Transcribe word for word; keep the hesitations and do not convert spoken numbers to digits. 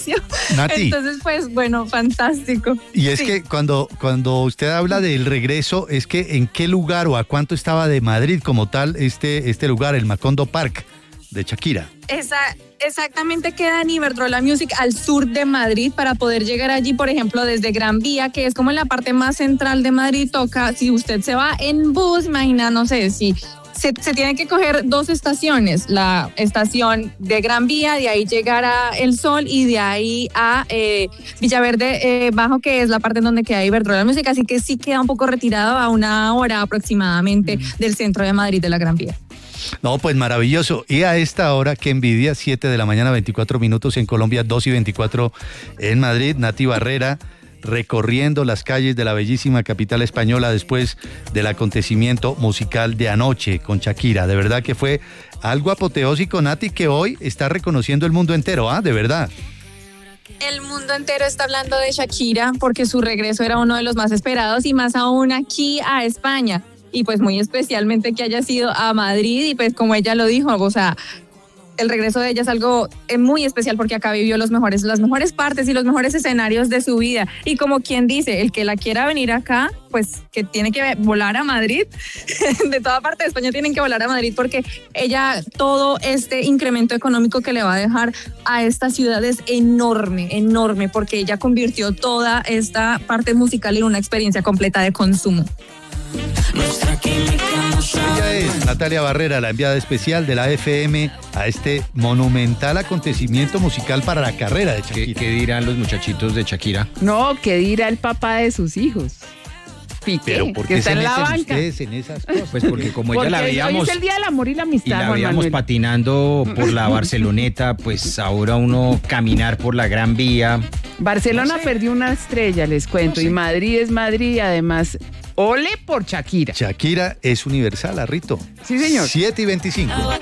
precio. Nati. Entonces, pues, bueno, fantástico. Y es Sí. que cuando, cuando usted habla del regreso, es que en qué lugar o a cuánto estaba de Madrid como tal este, este lugar, el Macondo Park de Shakira. Esa, exactamente queda en Iberdrola Music al sur de Madrid. Para poder llegar allí, por ejemplo, desde Gran Vía, que es como en la parte más central de Madrid, toca, si usted se va en bus, imagina, no sé, si se, se tiene que coger dos estaciones, la estación de Gran Vía, de ahí llegar a El Sol y de ahí a eh, Villaverde eh, Bajo, que es la parte en donde queda Iberdrola Music, así que sí queda un poco retirado a una hora aproximadamente mm. del centro de Madrid de la Gran Vía. No, pues maravilloso. Y a esta hora, qué envidia, siete de la mañana, veinticuatro minutos en Colombia, dos y veinticuatro en Madrid. Nati Barrera recorriendo las calles de la bellísima capital española después del acontecimiento musical de anoche con Shakira. De verdad que fue algo apoteósico, Nati, que hoy está reconociendo el mundo entero, ¿ah? De verdad. El mundo entero está hablando de Shakira porque su regreso era uno de los más esperados y más aún aquí a España. Y pues muy especialmente que haya sido a Madrid y pues como ella lo dijo, o sea, el regreso de ella es algo muy especial porque acá vivió los mejores, las mejores partes y los mejores escenarios de su vida. Y como quien dice, el que la quiera venir acá, pues que tiene que volar a Madrid. De toda parte de España tienen que volar a Madrid porque ella, todo este incremento económico que le va a dejar a esta ciudad es enorme, enorme, porque ella convirtió toda esta parte musical en una experiencia completa de consumo. Ella es Natalia Barrera, la enviada especial de la F M a este monumental acontecimiento musical para la carrera de Shakira. ¿Qué, qué dirán los muchachitos de Shakira? No, ¿qué dirá el papá de sus hijos? Piqué, Pero ¿por qué que está se en la meten banca. ustedes en esas cosas? Pues porque como Porque ella la hoy veíamos es el día del amor y la amistad, y la Juan veíamos Manuel. patinando por la Barceloneta, pues ahora uno caminar por la Gran Vía. Barcelona No sé. perdió una estrella, les cuento, No sé. y Madrid es Madrid y además, ole por Shakira. Shakira es universal, Arrito. Sí, señor. siete y veinticinco.